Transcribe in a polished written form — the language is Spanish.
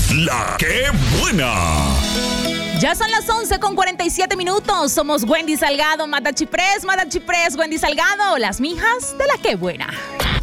La que buena. Ya son las 11:47. Somos Wendy Salgado, Mata Chiprés, Wendy Salgado, las mijas de La que buena.